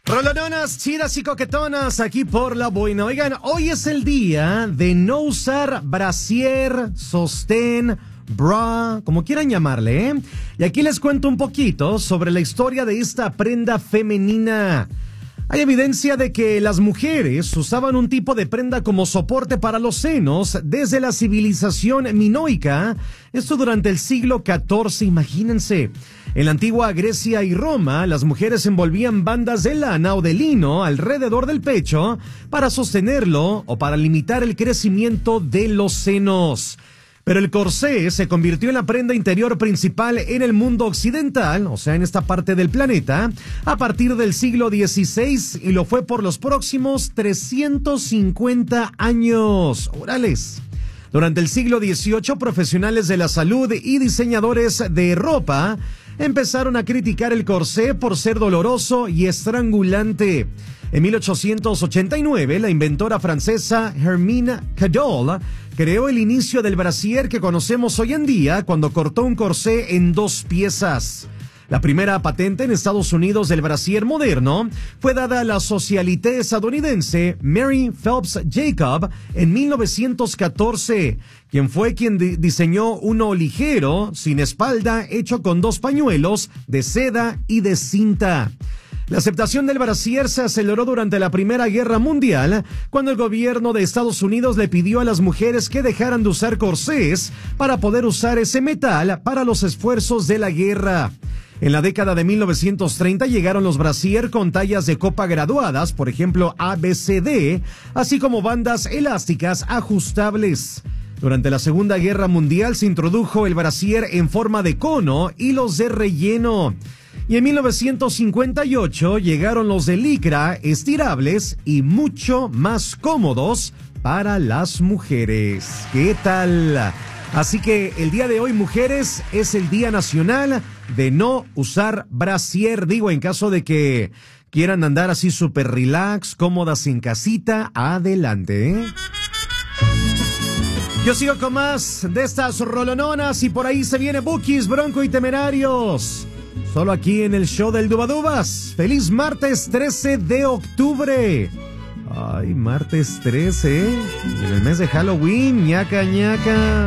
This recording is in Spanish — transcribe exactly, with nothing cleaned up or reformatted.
Rolononas, chidas y coquetonas, aquí por La Buena. Oigan, hoy es el día de no usar brasier, sostén, bra, como quieran llamarle, ¿eh? Y aquí les cuento un poquito sobre la historia de esta prenda femenina. Hay evidencia de que las mujeres usaban un tipo de prenda como soporte para los senos desde la civilización minoica, esto durante el siglo catorce, imagínense. En la antigua Grecia y Roma, las mujeres envolvían bandas de lana o de lino alrededor del pecho para sostenerlo o para limitar el crecimiento de los senos. Pero el corsé se convirtió en la prenda interior principal en el mundo occidental, o sea, en esta parte del planeta, a partir del siglo dieciséis y lo fue por los próximos trescientos cincuenta años. ¡Órales! Durante el siglo dieciocho, profesionales de la salud y diseñadores de ropa empezaron a criticar el corsé por ser doloroso y estrangulante. En mil ochocientos ochenta y nueve, la inventora francesa Hermine Cadolle creó el inicio del brasier que conocemos hoy en día cuando cortó un corsé en dos piezas. La primera patente en Estados Unidos del brasier moderno fue dada a la socialité estadounidense Mary Phelps Jacob en mil novecientos catorce, quien fue quien di- diseñó uno ligero, sin espalda, hecho con dos pañuelos de seda y de cinta. La aceptación del brasier se aceleró durante la Primera Guerra Mundial, cuando el gobierno de Estados Unidos le pidió a las mujeres que dejaran de usar corsés para poder usar ese metal para los esfuerzos de la guerra. En la década de mil novecientos treinta llegaron los brasier con tallas de copa graduadas, por ejemplo A B C D, así como bandas elásticas ajustables. Durante la Segunda Guerra Mundial se introdujo el brasier en forma de cono y los de relleno. Y en mil novecientos cincuenta y ocho llegaron los de licra, estirables y mucho más cómodos para las mujeres. ¿Qué tal? Así que el día de hoy, mujeres, es el Día Nacional de no usar brasier. Digo, en caso de que quieran andar así súper relax, cómodas en casita, adelante, ¿eh? Yo sigo con más de estas rolononas y por ahí se viene Bukis, Bronco y Temerarios. Solo aquí en el show del Dubadubas. Feliz martes trece de octubre. Ay, martes trece, en el mes de Halloween, ñaca, ñaca.